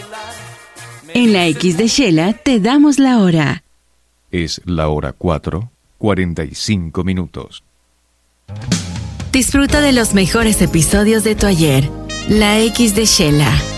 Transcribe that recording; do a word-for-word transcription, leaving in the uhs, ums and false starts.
En la X de Shela te damos la hora. Es la hora cuatro, cuarenta y cinco minutos. Disfruta de los mejores episodios de tu ayer. La X de Shela.